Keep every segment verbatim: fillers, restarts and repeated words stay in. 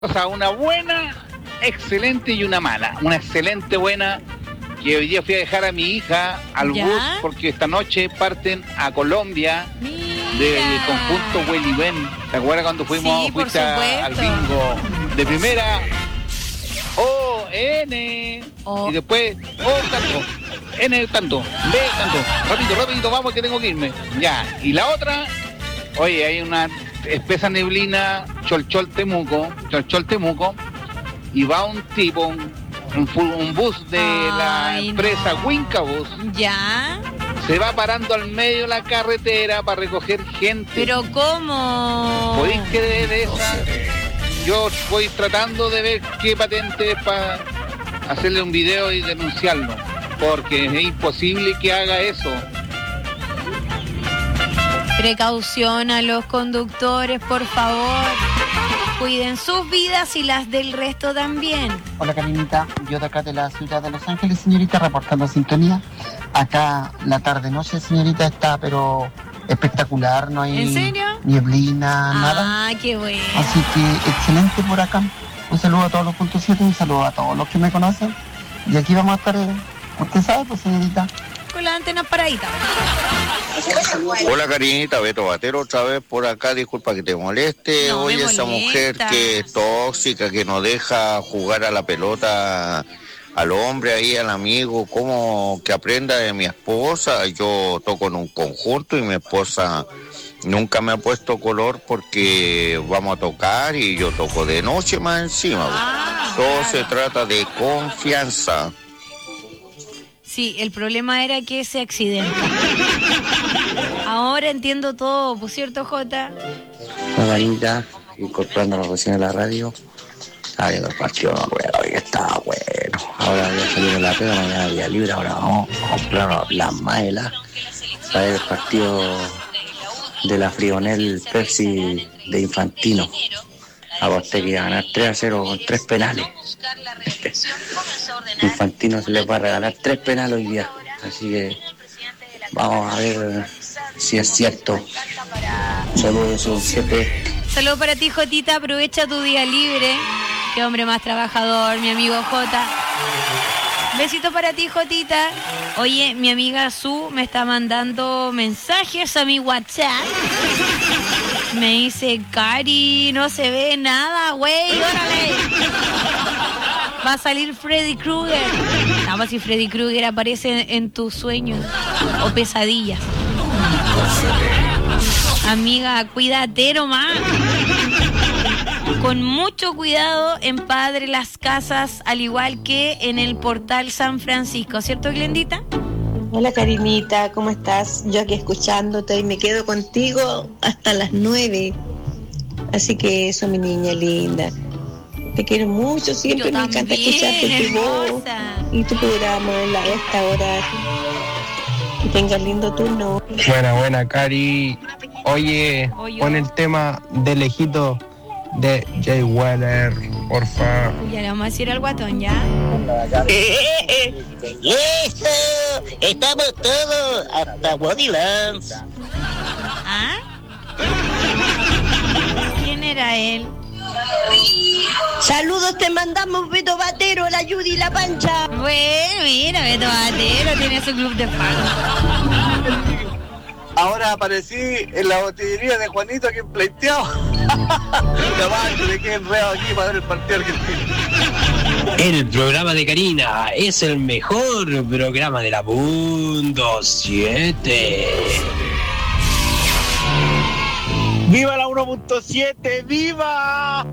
O sea, una buena, excelente y una mala. Una excelente buena, que hoy día fui a dejar a mi hija al ¿Ya? bus porque esta noche parten a Colombia Mira. del conjunto Hueliben. ¿Te acuerdas cuando fuimos Sí, por fuiste a- al supuesto. bingo de primera? O, N, O. y después O tanto, N tanto, B tanto, rápido, rápido, vamos que tengo que irme. Ya, y la otra, oye, hay una espesa neblina, Cholchol Temuco, Cholchol Temuco, y va un tipo, un, un, fu- un bus de la Ay, empresa no. Wincabus, ¿Ya? se va parando al medio de la carretera para recoger gente. ¿Pero cómo? ¿Podéis creer esa? Yo voy tratando de ver qué patente es para hacerle un video y denunciarlo, porque es imposible que haga eso. Precaución a los conductores, por favor. Cuiden sus vidas y las del resto también. Hola Karinita, yo de acá de la ciudad de Los Ángeles, señorita, reportando sintonía. Acá la tarde-noche, señorita, está pero espectacular, no hay ¿En serio? nieblina, nada. Ah, qué bueno. Así que excelente por acá. Un saludo a todos los puntos siete, un saludo a todos los que me conocen. Y aquí vamos a estar, eh, usted sabe, pues señorita. Con las antenas paraditas. Hola Karinita, Beto Batero otra vez por acá, disculpa que te moleste. No, me Oye, esa mujer molesta. que es tóxica, que no deja jugar a la pelota al hombre ahí, al amigo, como que aprenda de mi esposa. Yo toco en un conjunto y mi esposa nunca me ha puesto color porque vamos a tocar y yo toco de noche más encima. Ah, Todo claro. se trata de confianza. Sí, el problema era que se accidenta. Ahora entiendo todo, ¿por cierto, Jota? La Karinita, incorporando la cuestión de la radio. Estaba viendo el partido, no acuerdo, que estaba bueno. Ahora voy a salir de la pega, mañana día libre, ahora vamos a comprar las maelas para ver el partido de la Frionel Pepsi de Infantino. Aposté que iba a ganar tres a cero con tres penales. Infantino se les va a regalar tres penales hoy día. Así que vamos a ver si es cierto. Saludos, un siete. Saludos para ti, Jotita. Aprovecha tu día libre. Qué hombre más trabajador, mi amigo Jota. Besito para ti, Jotita. Oye, mi amiga Su me está mandando mensajes a mi WhatsApp. Me dice, Cari, no se ve nada, güey, órale. Va a salir Freddy Krueger. Nada más si Freddy Krueger aparece en tus sueños o pesadillas. Amiga, cuídate nomás. Con mucho cuidado empadre las casas, al igual que en el portal San Francisco, ¿cierto, Glendita? Hola Karinita, ¿cómo estás? Yo aquí escuchándote y me quedo contigo hasta las nueve. Así que eso, mi niña linda. Te quiero mucho, siempre Yo me encanta también, escucharte tu voz hermosa. y tu programa en la- a esta hora. Que tengas lindo turno. Buena, buena, Cari. Oye, Oye. pon el tema de lejito de Jay Weller, porfa. Ya le vamos a decir al guatón, ¿ya? ¡Eso! ¡Estamos todos! ¡Hasta Bodylands! ¿Ah? ¿Quién era él? Saludos, te mandamos Beto Batero, la Judy y la Pancha. Bueno, mira, Beto Batero tiene su club de fans. Ahora aparecí en la botillería de Juanito aquí en Pleiteado. Capaz que me quedé enredado aquí para ver el partido argentino. El programa de Karina es el mejor programa de la Mundo siete. ¡Viva la uno punto siete! ¡Viva!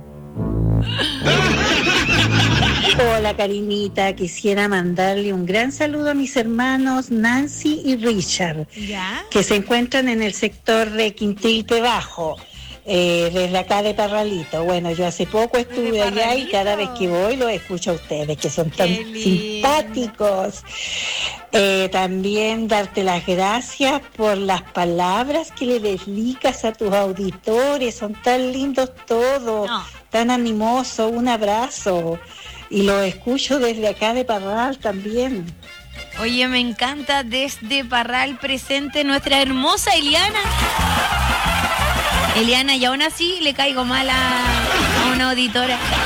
Hola Karinita, quisiera mandarle un gran saludo a mis hermanos Nancy y Richard, ¿Ya? que se encuentran en el sector de Quintilpe Bajo, eh, desde acá de Parralito. Bueno, yo hace poco estuve allá y cada vez que voy los escucho a ustedes, que son tan Qué lindo. simpáticos. Eh, también darte las gracias por las palabras que le dedicas a tus auditores, son tan lindos todos, No. tan animosos. Un abrazo. Y lo escucho desde acá de Parral también. Oye, me encanta desde Parral presente nuestra hermosa Eliana. Eliana, y aún así le caigo mal a, a una auditora.